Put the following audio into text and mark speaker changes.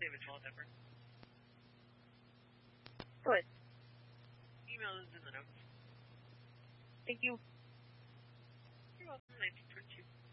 Speaker 1: save a wallpaper.
Speaker 2: Good.
Speaker 1: Email is in the notes.
Speaker 2: Thank you.
Speaker 1: You're welcome. Nice to print you.